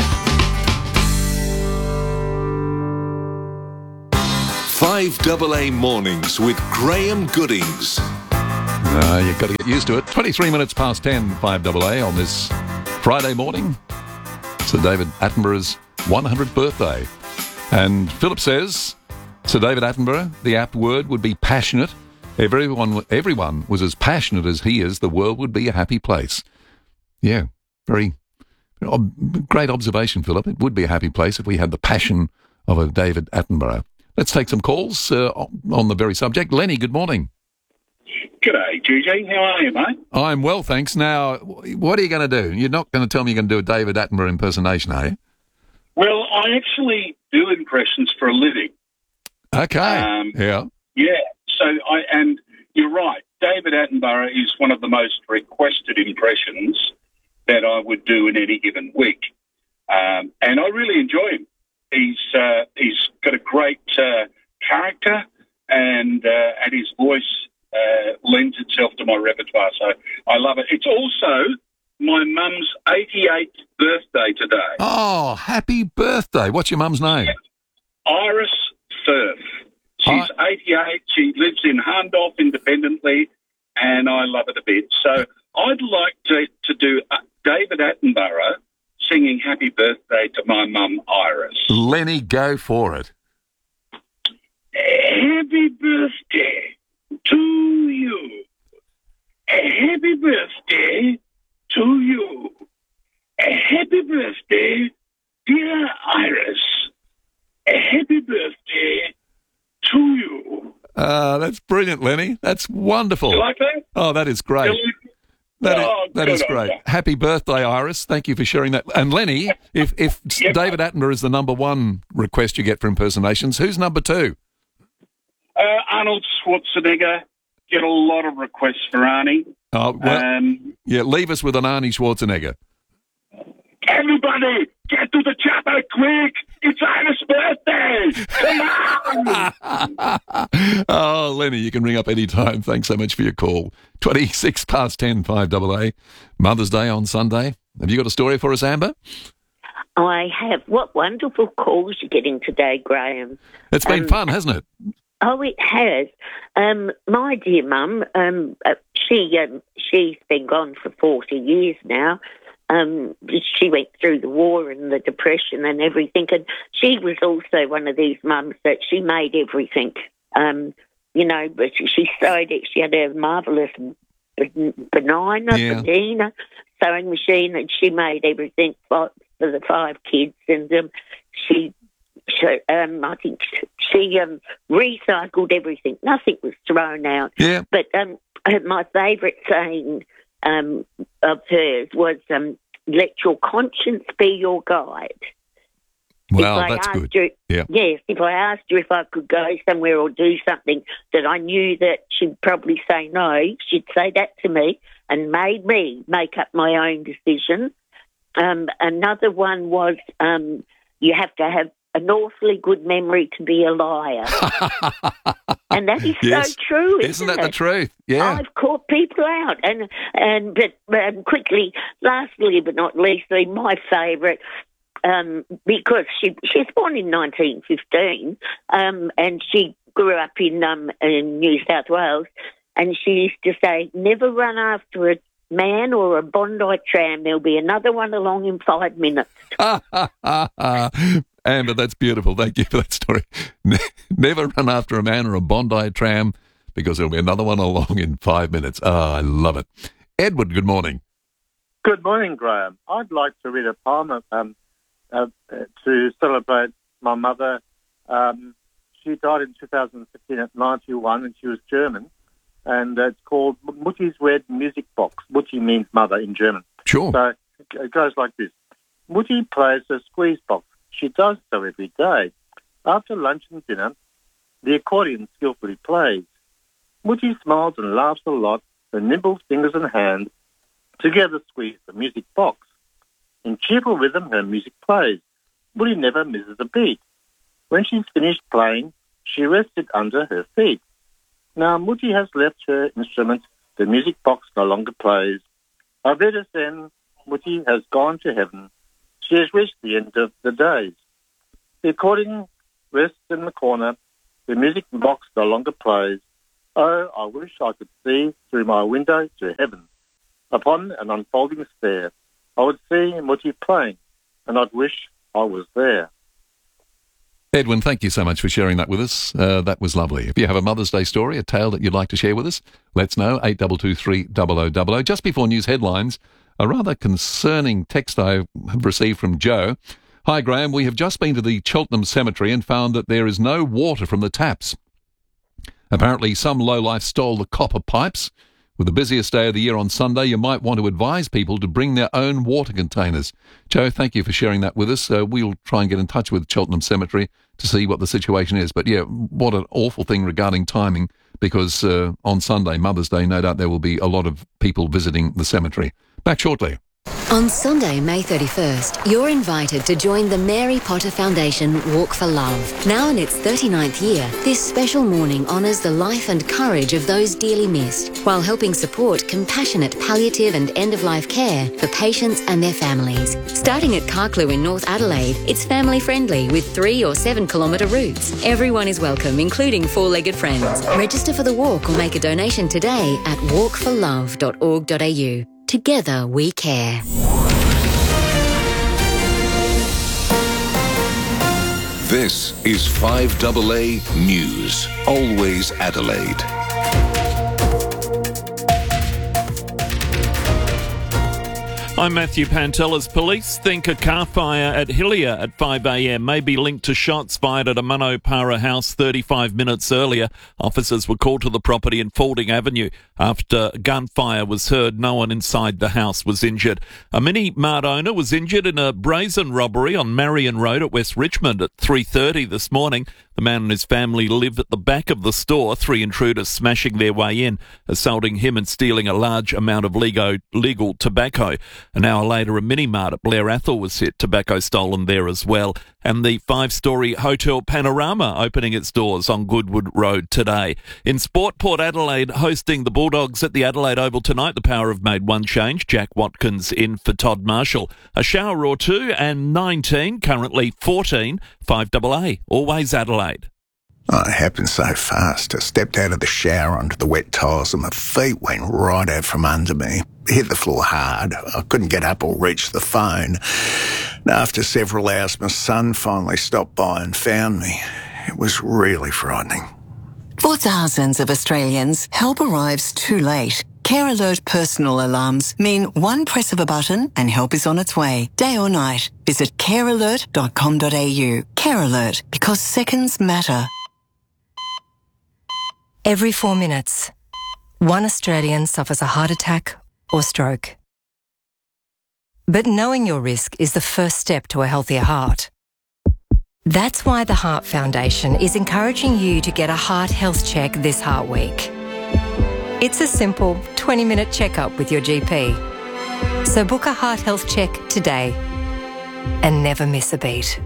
Speaker 19: 5AA Mornings with Graham Goodings.
Speaker 2: You've got to get used to it. 23 minutes past 10, 5AA on this Friday morning. Sir David Attenborough's 100th birthday. And Philip says, Sir David Attenborough, the apt word would be passionate. If everyone was as passionate as he is, the world would be a happy place. Yeah, very great observation, Philip. It would be a happy place if we had the passion of a David Attenborough. Let's take some calls on the very subject. Lenny, good morning.
Speaker 5: G'day, GG. How are you, mate?
Speaker 2: I'm well, thanks. Now, what are you going to do? You're not going to tell me you're going to do a David Attenborough impersonation, are you?
Speaker 5: Well, I actually do impressions for a living.
Speaker 2: Okay. Yeah.
Speaker 5: Yeah. And you're right. David Attenborough is one of the most requested impressions that I would do in any given week. And I really enjoy him. He's got a great character, and his voice lends itself to my repertoire. So I love it. It's also my mum's 88th birthday today.
Speaker 2: Oh, happy birthday. What's your mum's name?
Speaker 5: Iris Firth. She's 88. She lives in Hahndorf independently, and I love it a bit. So I'd like to do David Attenborough singing happy birthday to my mum, Iris.
Speaker 2: Lenny, go for it.
Speaker 5: Happy birthday to you. Happy birthday to you. Happy birthday, dear Iris. Happy birthday to you.
Speaker 2: That's brilliant, Lenny. That's wonderful.
Speaker 5: You like that?
Speaker 2: Oh, that is great. That is great. Happy birthday, Iris. Thank you for sharing that. And Lenny, if David Attenborough is the number one request you get for impersonations, who's number two?
Speaker 5: Arnold Schwarzenegger. Get a lot of requests for Arnie.
Speaker 2: Oh, well, leave us with an Arnie Schwarzenegger.
Speaker 5: Everybody, get to the chopper quick! It's Iris' birthday! Come on!
Speaker 2: Oh, Lenny, you can ring up any time. Thanks so much for your call. 26 past 10, 5AA. Mother's Day on Sunday. Have you got a story for us, Amber?
Speaker 7: I have. What wonderful calls you're getting today, Graham.
Speaker 2: It's been fun, hasn't it?
Speaker 7: Oh, it has. My dear mum, she's been gone for 40 years now. She went through the war and the Depression and everything, and she was also one of these mums that she made everything. But she sewed it. She had a marvellous Benina sewing machine, and she made everything for the 5 kids. And I think she recycled everything. Nothing was thrown out.
Speaker 2: Yeah.
Speaker 7: But my favourite saying of hers was, let your conscience be your guide.
Speaker 2: Well, that's good.
Speaker 7: Yes, if I asked her if I could go somewhere or do something that I knew that she'd probably say no, she'd say that to me and made me make up my own decision. Another one was, you have to have an awfully good memory to be a liar. And that is so true, isn't
Speaker 2: that the truth? Yeah.
Speaker 7: I've caught people out. But quickly, lastly but not leastly, my favourite, because she was born in 1915, and she grew up in New South Wales, and she used to say, never run after a man or a Bondi tram. There'll be another one along in 5 minutes.
Speaker 2: Amber, that's beautiful. Thank you for that story. Never run after a man or a Bondi tram, because there'll be another one along in 5 minutes. Oh, I love it. Edward, good morning.
Speaker 8: Good morning, Graham. I'd like to read a poem to celebrate my mother. She died in 2015 at 91, and she was German. And it's called Mutti's Red Music Box. Mutti means mother in German.
Speaker 2: Sure.
Speaker 8: So it goes like this. Mutti plays a squeeze box. She does so every day. After lunch and dinner, the accordion skillfully plays. Mutti smiles and laughs a lot, her nimble fingers and hands together squeeze the music box. In cheerful rhythm, her music plays. Mutti never misses a beat. When she's finished playing, she rests it under her feet. Now Mutti has left her instrument, the music box no longer plays. Auf Wiedersehen, Mutti has gone to heaven. She has reached the end of the days. The accordion rests in the corner, the music box no longer plays. Oh, I wish I could see through my window to heaven. Upon an unfolding stair, I would see Mutti playing, and I'd wish I was there.
Speaker 2: Edwin, thank you so much for sharing that with us. That was lovely. If you have a Mother's Day story, a tale that you'd like to share with us, let's know, 8223 0000. Just before news headlines, a rather concerning text I have received from Joe. Hi, Graham. We have just been to the Cheltenham Cemetery and found that there is no water from the taps. Apparently, some lowlife stole the copper pipes. With the busiest day of the year on Sunday, you might want to advise people to bring their own water containers. Joe, thank you for sharing that with us. We'll try and get in touch with Cheltenham Cemetery to see what the situation is. But yeah, what an awful thing regarding timing, because on Sunday, Mother's Day, no doubt there will be a lot of people visiting the cemetery. Back shortly.
Speaker 9: On Sunday, May 31st, you're invited to join the Mary Potter Foundation Walk for Love. Now in its 39th year, this special morning honours the life and courage of those dearly missed, while helping support compassionate palliative and end-of-life care for patients and their families. Starting at Carclew in North Adelaide, it's family-friendly with 3 or 7 kilometre routes. Everyone is welcome, including four-legged friends. Register for the walk or make a donation today at walkforlove.org.au. Together we care.
Speaker 19: This is 5AA News. Always Adelaide.
Speaker 10: I'm Matthew Pantelis. Police think a car fire at Hillier at 5 a.m. may be linked to shots fired at a Manopara house 35 minutes earlier. Officers were called to the property in Faulding Avenue. After gunfire was heard, no one inside the house was injured. A Mini Mart owner was injured in a brazen robbery on Marion Road at West Richmond at 3:30 this morning. The man and his family lived at the back of the store, 3 intruders smashing their way in, assaulting him and stealing a large amount of legal tobacco. An hour later, a mini-mart at Blair Athol was hit, tobacco stolen there as well. And the 5-storey Hotel Panorama opening its doors on Goodwood Road today. In sport, Port Adelaide hosting the Bulldogs at the Adelaide Oval tonight. The Power have made one change. Jack Watkins in for Todd Marshall. A shower or two and 19, currently 14, 5AA. Always Adelaide.
Speaker 11: Oh, it happened so fast. I stepped out of the shower onto the wet tiles and my feet went right out from under me. Hit the floor hard. I couldn't get up or reach the phone. And after several hours, my son finally stopped by and found me. It was really frightening.
Speaker 12: For thousands of Australians, help arrives too late. Care Alert personal alarms mean one press of a button and help is on its way, day or night. Visit carealert.com.au. Care Alert, because seconds matter.
Speaker 13: Every 4 minutes, one Australian suffers a heart attack or stroke. But knowing your risk is the first step to a healthier heart. That's why the Heart Foundation is encouraging you to get a heart health check this Heart Week. It's a simple 20-minute checkup with your GP. So book a heart health check today and never miss a beat.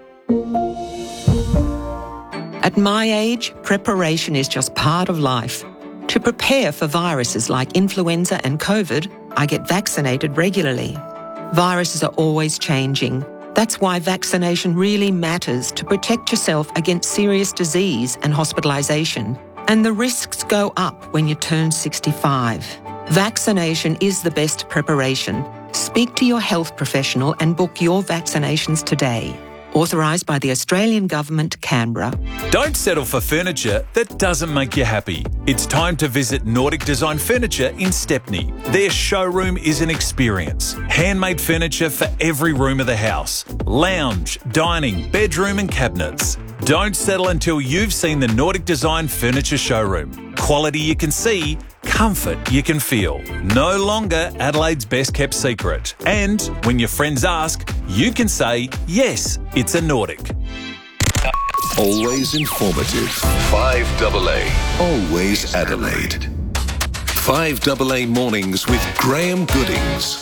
Speaker 14: At my age, preparation is just part of life. To prepare for viruses like influenza and COVID, I get vaccinated regularly. Viruses are always changing. That's why vaccination really matters to protect yourself against serious disease and hospitalisation. And the risks go up when you turn 65. Vaccination is the best preparation. Speak to your health professional and book your vaccinations today. Authorised by the Australian Government, Canberra.
Speaker 15: Don't settle for furniture that doesn't make you happy. It's time to visit Nordic Design Furniture in Stepney. Their showroom is an experience. Handmade furniture for every room of the house. Lounge, dining, bedroom and cabinets. Don't settle until you've seen the Nordic Design Furniture showroom. Quality you can see, comfort you can feel. No longer Adelaide's best kept secret. And when your friends ask, you can say, yes, it's a Nordic.
Speaker 19: always informative. 5AA, always Adelaide. 5AA Mornings with Graham Goodings.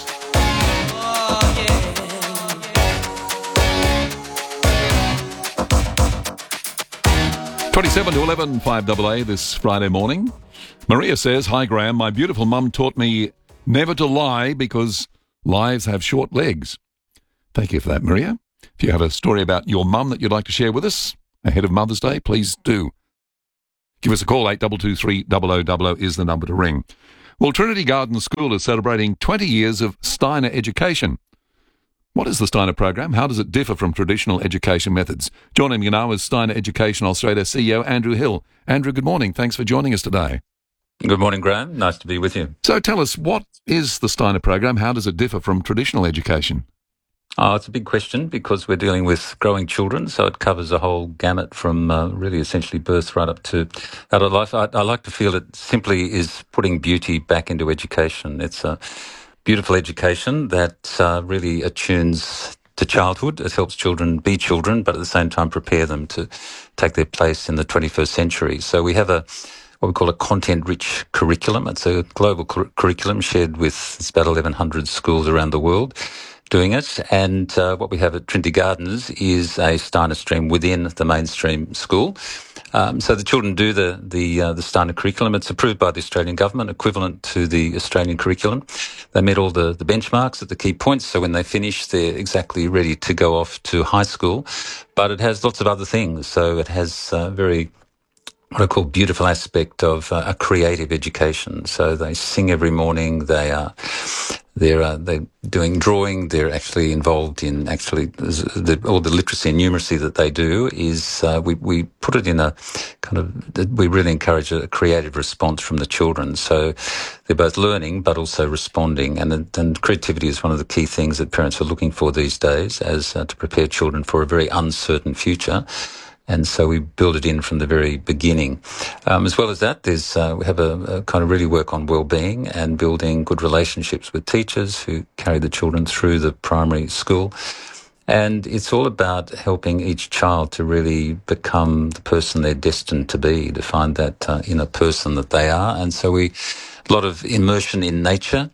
Speaker 2: 27 to 11, 5AA this Friday morning. Maria says, "Hi Graham, my beautiful mum taught me never to lie because lives have short legs." Thank you for that, Maria. If you have a story about your mum that you'd like to share with us ahead of Mother's Day, please do. Give us a call, 8223 0000 is the number to ring. Well, Trinity Garden School is celebrating 20 years of Steiner education. What is the Steiner program? How does it differ from traditional education methods? Joining me now is Steiner Education Australia CEO Andrew Hill. Andrew, good morning. Thanks for joining us today.
Speaker 1: Good morning, Graham. Nice to be with you.
Speaker 2: So tell us, what is the Steiner program? How does it differ from traditional education?
Speaker 1: Oh, it's a big question because we're dealing with growing children, so it covers a whole gamut from really essentially birth right up to adult life. I like to feel it simply is putting beauty back into education. It's a beautiful education that really attunes to childhood. It helps children be children, but at the same time prepare them to take their place in the 21st century. So we have what we call a content-rich curriculum. It's a global curriculum shared with about 1,100 schools around the world doing it. And what we have at Trinity Gardens is a Steiner stream within the mainstream school. So the children do the Steiner curriculum. It's approved by the Australian government, equivalent to the Australian curriculum. They met all the benchmarks at the key points, so when they finish, they're exactly ready to go off to high school. But it has lots of other things. So it has what I call beautiful aspect of a creative education. So they sing every morning. They're doing drawing. They're actually involved in all the literacy and numeracy that they do is we put it in a kind of, we really encourage a creative response from the children. So they're both learning but also responding, and creativity is one of the key things that parents are looking for these days as to prepare children for a very uncertain future. And so we build it in from the very beginning. As well as that, we have a kind of really work on well-being and building good relationships with teachers who carry the children through the primary school. And it's all about helping each child to really become the person they're destined to be, to find that inner person that they are. And so a lot of immersion in nature.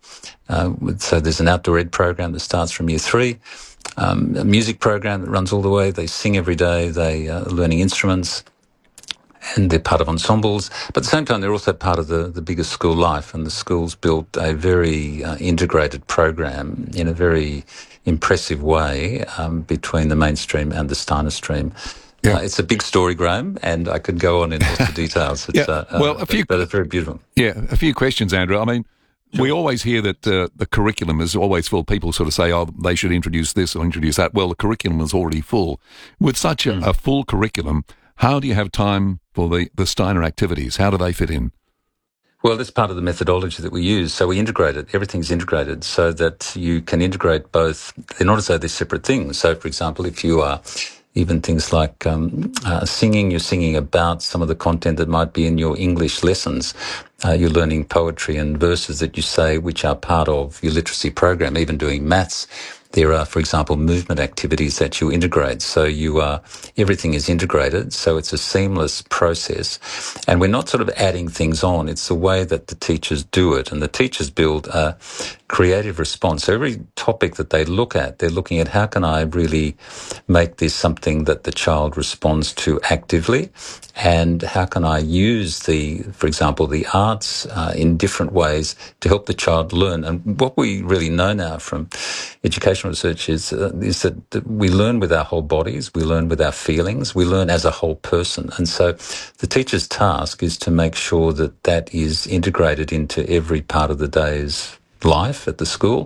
Speaker 1: So there's an outdoor ed program that starts from year 3. A music program that runs all the way. They sing every day. They are learning instruments, and they're part of ensembles. But at the same time, they're also part of the bigger school life. And the school's built a very integrated program in a very impressive way between the mainstream and the Steiner stream. Yeah. It's a big story, Graham, and I could go on in lots of details. It's, but it's very beautiful.
Speaker 2: Yeah, a few questions, Andrew. I mean, sure. We always hear that the curriculum is always full. People sort of say, oh, they should introduce this or introduce that. Well, the curriculum is already full. With such a full curriculum, how do you have time for the Steiner activities? How do they fit in?
Speaker 1: Well, that's part of the methodology that we use. So we integrate it. Everything's integrated so that you can integrate both. They're not as though they're separate things. So, for example, if you are even things like singing, you're singing about some of the content that might be in your English lessons. You're learning poetry and verses that you say, which are part of your literacy program. Even doing maths, there are, for example, movement activities that you integrate. So everything is integrated. So it's a seamless process. And we're not sort of adding things on. It's the way that the teachers do it. And the teachers build a creative response. So every topic that they look at, they're looking at how can I really make this something that the child responds to actively? And how can I use for example, the arts in different ways to help the child learn? And what we really know now from educational research is that we learn with our whole bodies, we learn with our feelings, we learn as a whole person. And so the teacher's task is to make sure that that is integrated into every part of the day's life at the school.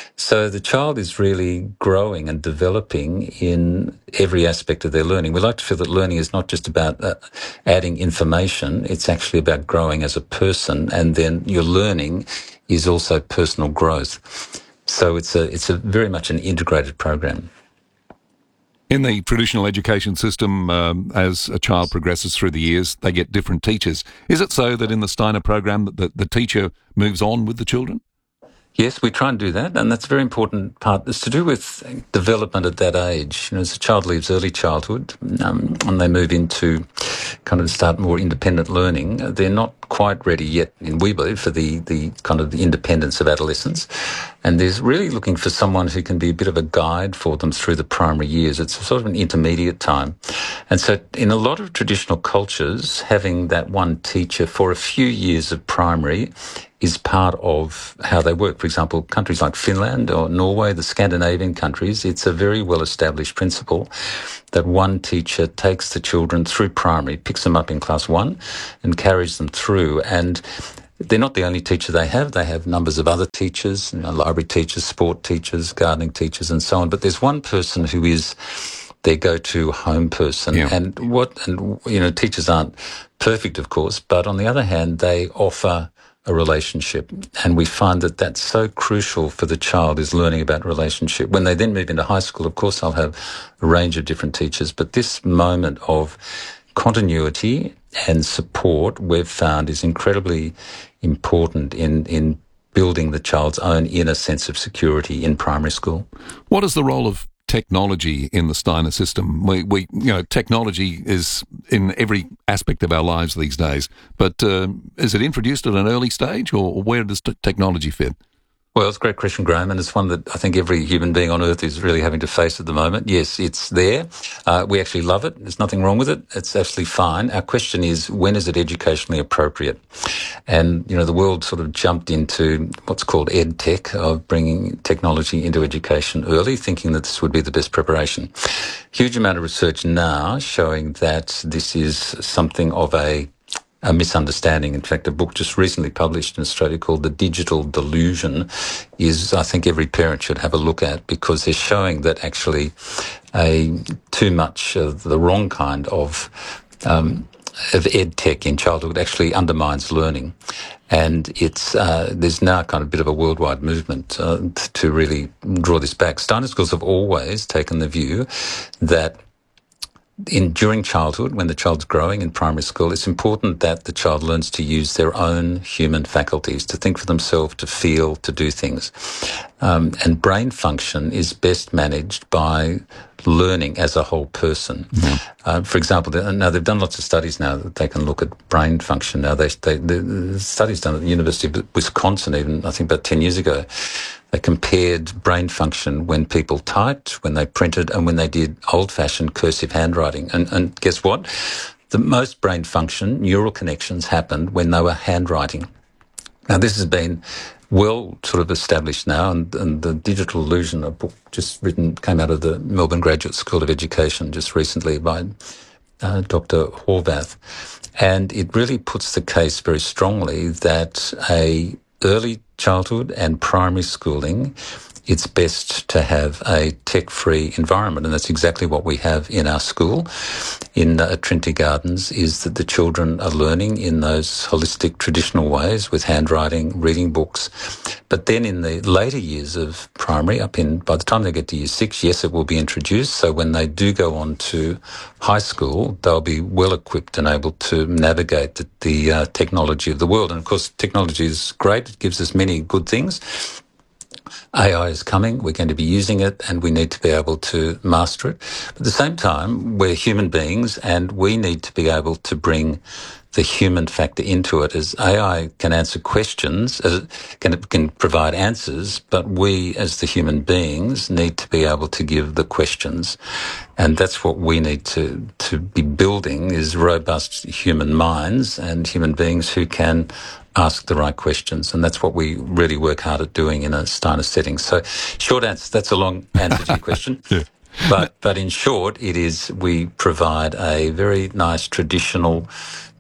Speaker 1: So the child is really growing and developing in every aspect of their learning. We like to feel that learning is not just about adding information, it's actually about growing as a person, and then your learning is also personal growth. So it's a very much an integrated program.
Speaker 2: In the traditional education system, as a child progresses through the years, they get different teachers. Is it so that in the Steiner program that the teacher moves on with the children?
Speaker 1: Yes, we try and do that, and that's a very important part. It's to do with development at that age. As a child leaves early childhood and they move into kind of start more independent learning, they're not quite ready yet, we believe, for the kind of the independence of adolescence. And there's really looking for someone who can be a bit of a guide for them through the primary years. It's sort of an intermediate time. And so in a lot of traditional cultures, having that one teacher for a few years of primary is part of how they work. For example, countries like Finland or Norway, the Scandinavian countries, it's a very well-established principle that one teacher takes the children through primary, picks them up in class 1 and carries them through. And they're not the only teacher they have. They have numbers of other teachers, library teachers, sport teachers, gardening teachers, and so on. But there's one person who is their go-to home person. Yeah. And teachers aren't perfect, of course, but on the other hand, they offer a relationship. And we find that that's so crucial for the child, is learning about relationship. When they then move into high school, of course, they'll have a range of different teachers. But this moment of continuity and support, we've found, is incredibly important in building the child's own inner sense of security in primary school. What is the role of technology in the Steiner system? We technology is in every aspect of our lives these days, but is it introduced at an early stage, or where does technology fit? Well, it's a great question, Graham, and it's one that I think every human being on earth is really having to face at the moment. Yes, it's there. We actually love it. There's nothing wrong with it. It's absolutely fine. Our question is, when is it educationally appropriate? And, the world sort of jumped into what's called EdTech, of bringing technology into education early, thinking that this would be the best preparation. Huge amount of research now showing that this is something of a misunderstanding. In fact, a book just recently published in Australia called The Digital Delusion is, I think, every parent should have a look at, because they're showing that actually too much of the wrong kind of ed tech in childhood actually undermines learning. And it's there's now kind of a bit of a worldwide movement to really draw this back. Steiner schools have always taken the view that during childhood, when the child's growing in primary school, it's important that the child learns to use their own human faculties, to think for themselves, to feel, to do things. And brain function is best managed by learning as a whole person. Mm-hmm. For example, now they've done lots of studies now that they can look at brain function. Now, the studies done at the University of Wisconsin, even I think about 10 years ago, they compared brain function when people typed, when they printed, and when they did old-fashioned cursive handwriting. And guess what? The most brain function, neural connections, happened when they were handwriting. Now, this has been well sort of established now, and The Digital Illusion, a book just written, came out of the Melbourne Graduate School of Education just recently by Dr. Horvath. And it really puts the case very strongly that early childhood and primary schooling, it's best to have a tech-free environment, and that's exactly what we have in our school at Trinity Gardens, is that the children are learning in those holistic, traditional ways with handwriting, reading books. But then in the later years of primary, by the time they get to year 6, yes, it will be introduced. So when they do go on to high school, they'll be well equipped and able to navigate the technology of the world. And of course, technology is great. It gives us many good things. AI is coming, we're going to be using it, and we need to be able to master it. But at the same time, we're human beings, and we need to be able to bring the human factor into it, as AI can answer questions, as it can provide answers, but we as the human beings need to be able to give the questions. And that's what we need to be building, is robust human minds and human beings who can ask the right questions. And that's what we really work hard at doing in a Steiner setting. So short answer, that's a long answer to your question. Yeah. But in short, it is, we provide a very nice traditional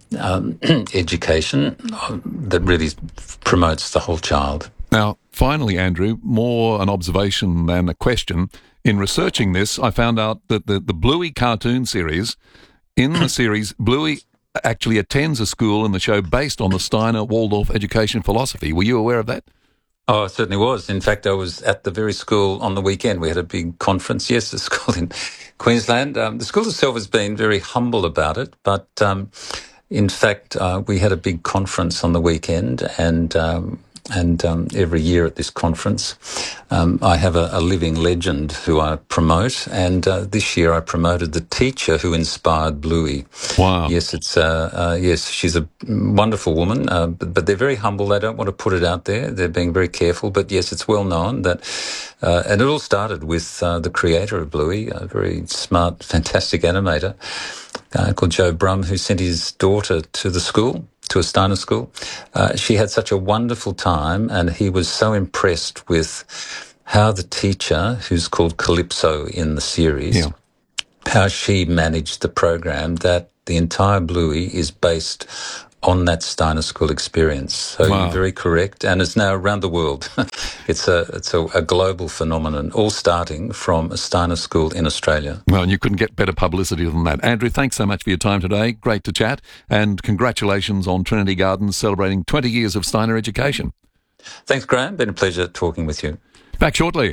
Speaker 1: education that really promotes the whole child. Now, finally, Andrew, more an observation than a question. In researching this, I found out that the Bluey cartoon series, in the series, Bluey actually attends a school in the show based on the Steiner Waldorf education philosophy. Were you aware of that? Oh, I certainly was. In fact, I was at the very school on the weekend. We had a big conference. Yes, the school in Queensland. The school itself has been very humble about it, but in fact, we had a big conference on the weekend, and And every year at this conference, I have a living legend who I promote. And this year I promoted the teacher who inspired Bluey.
Speaker 2: Wow.
Speaker 1: Yes, yes, she's a wonderful woman, but they're very humble. They don't want to put it out there. They're being very careful. But yes, it's well known that, and it all started with the creator of Bluey, a very smart, fantastic animator called Joe Brum, who sent his daughter to the school, to a Steiner school. She had such a wonderful time, and he was so impressed with how the teacher, who's called Calypso in the series, how she managed the program, that the entire Bluey is based on that Steiner School experience. So You're very correct, and it's now around the world. It's a global phenomenon, all starting from a Steiner School in Australia.
Speaker 2: Well, and you couldn't get better publicity than that. Andrew, thanks so much for your time today. Great to chat, and congratulations on Trinity Gardens celebrating 20 years of Steiner education.
Speaker 1: Thanks, Graham. Been a pleasure talking with you.
Speaker 2: Back shortly.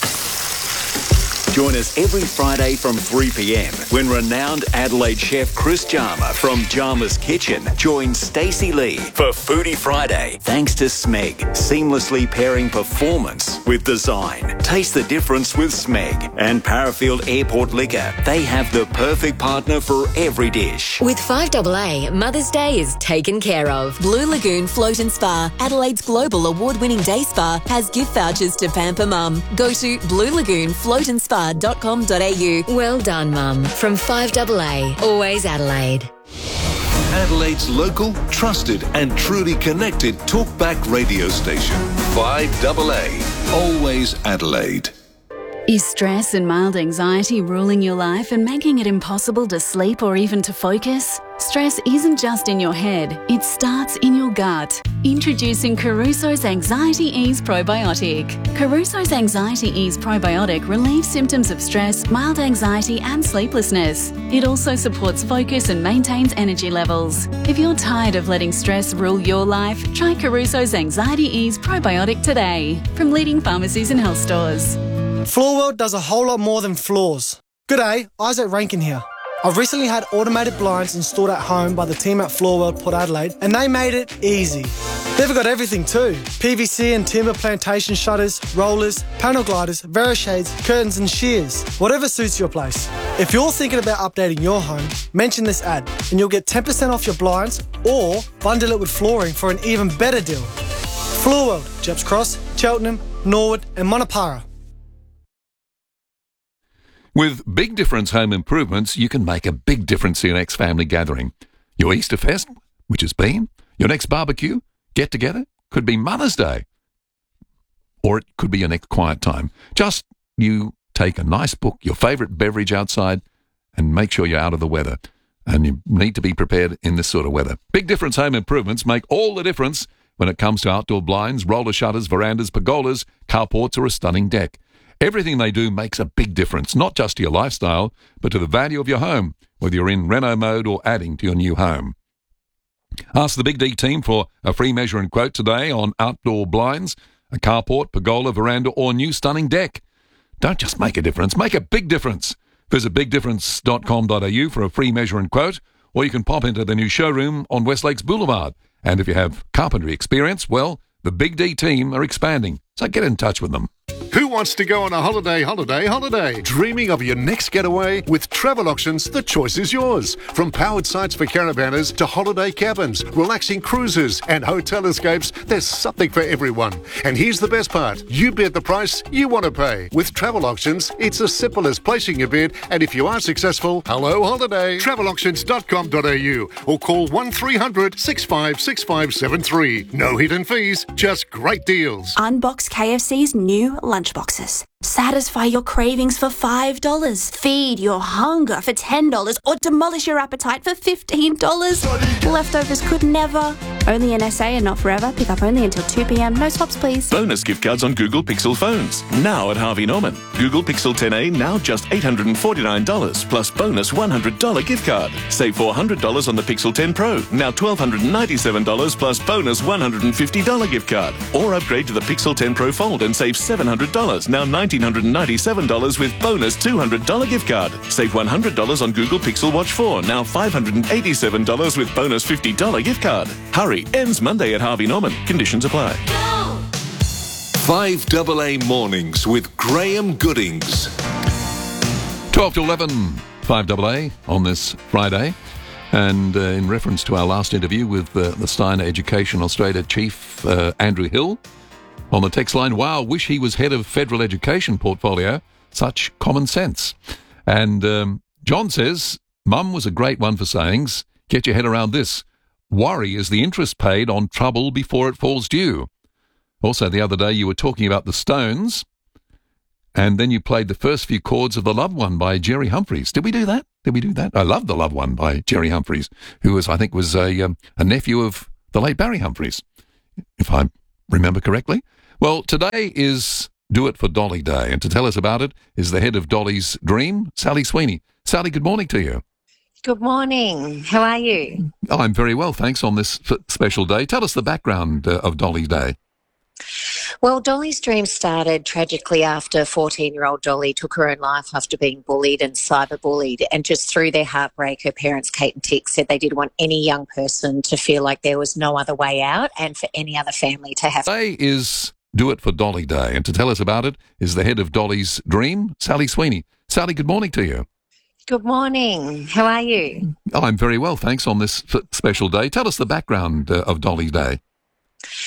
Speaker 3: Join us every Friday from 3 p.m. when renowned Adelaide chef Chris Jarma from Jarma's Kitchen joins Stacey Lee for Foodie Friday. Thanks to Smeg, seamlessly pairing performance with design. Taste the difference with Smeg. And Parafield Airport Liquor. They have the perfect partner for every dish.
Speaker 9: With 5AA, Mother's Day is taken care of. Blue Lagoon Float and Spa, Adelaide's global award-winning day spa, has gift vouchers to pamper mum. Go to bluelagoonfloatandspa.com.au. Well done, Mum. From 5AA, always Adelaide.
Speaker 19: Adelaide's local, trusted and truly connected talkback radio station. 5AA, always Adelaide.
Speaker 6: Is stress and mild anxiety ruling your life and making it impossible to sleep or even to focus? Stress isn't just in your head, it starts in your gut. Introducing Caruso's Anxiety Ease Probiotic. Caruso's Anxiety Ease Probiotic relieves symptoms of stress, mild anxiety and sleeplessness. It also supports focus and maintains energy levels. If you're tired of letting stress rule your life, try Caruso's Anxiety Ease Probiotic today from leading pharmacies and health stores.
Speaker 16: Floorworld does a whole lot more than floors. G'day, Isaac Rankin here. I've recently had automated blinds installed at home by the team at Floorworld Port Adelaide, and they made it easy. They've got everything too. PVC and timber plantation shutters, rollers, panel gliders, Verishades, curtains and shears. Whatever suits your place. If you're thinking about updating your home, mention this ad and you'll get 10% off your blinds or bundle it with flooring for an even better deal. Floorworld, Jeps Cross, Cheltenham, Norwood and Monopara.
Speaker 2: With Big Difference Home Improvements, you can make a big difference in your next family gathering. Your Easter Fest, which has been, your next barbecue, get-together, could be Mother's Day. Or it could be your next quiet time. Just you take a nice book, your favourite beverage outside, and make sure you're out of the weather. And you need to be prepared in this sort of weather. Big Difference Home Improvements make all the difference when it comes to outdoor blinds, roller shutters, verandas, pergolas, carports, or a stunning deck. Everything they do makes a big difference, not just to your lifestyle, but to the value of your home, whether you're in reno mode or adding to your new home. Ask the Big D team for a free measure and quote today on outdoor blinds, a carport, pergola, veranda, or new stunning deck. Don't just make a difference, make a big difference. Visit bigdifference.com.au for a free measure and quote, or you can pop into the new showroom on West Lakes Boulevard. And if you have carpentry experience, well, the Big D team are expanding, so get in touch with them.
Speaker 17: Who wants to go on a holiday? Dreaming of your next getaway? With Travel Auctions, the choice is yours. From powered sites for caravanners to holiday cabins, relaxing cruises and hotel escapes, there's something for everyone. And here's the best part. You bid the price you want to pay. With Travel Auctions, it's as simple as placing your bid, and if you are successful, hello holiday. Travelauctions.com.au or call 1300 656573. No hidden fees, just great deals.
Speaker 18: Unbox KFC's new lunchboxes. Satisfy your cravings for $5. Feed your hunger for $10 or demolish your appetite for $15. Leftovers could never. Only in SA and not forever. Pick up only until 2 p.m. No swaps, please.
Speaker 4: Bonus gift cards on Google Pixel phones. Now at Harvey Norman. Google Pixel 10a now just $849 plus bonus $100 gift card. Save $400 on the Pixel 10 Pro. Now $1,297 plus bonus $150 gift card. Or upgrade to the Pixel 10 Pro Fold and save $700. Now $1,997 with bonus $200 gift card. Save $100 on Google Pixel Watch 4. Now $587 with bonus $50 gift card. Hurry, ends Monday at Harvey Norman. Conditions apply.
Speaker 19: 5AA Mornings with Graham Goodings.
Speaker 2: 12 to 11, 5AA on this Friday. And in reference to our last interview with the Steiner Education Australia Chief, Andrew Hill, on the text line, wow, wish he was head of federal education portfolio. Such common sense. And John says, Mum was a great one for sayings. Get your head around this. Worry is the interest paid on trouble before it falls due. Also, the other day you were talking about the Stones, and then you played the first few chords of The Loved One by Jerry Humphries. Did we do that? I love The Loved One by Jerry Humphries, who was, I think, was a nephew of the late Barry Humphries, if I remember correctly. Well, today is Do It for Dolly Day, and to tell us about it is the head of Dolly's Dream, Sally Sweeney. Sally, good morning to you.
Speaker 20: Good morning. How are you?
Speaker 2: I'm very well, thanks, on this special day. Tell us the background of Dolly's Day.
Speaker 20: Well, Dolly's Dream started tragically after 14-year-old Dolly took her own life after being bullied and cyberbullied. And just through their heartbreak, her parents, Kate and Tick, said they didn't want any young person to feel like there was no other way out and for any other family to have.
Speaker 2: Today is Do It for Dolly Day, and to tell us about it is the head of Dolly's Dream, Sally Sweeney. Sally, good morning to you.
Speaker 20: Good morning. How are you?
Speaker 2: I'm very well, thanks, on this special day. Tell us the background of Dolly's Day.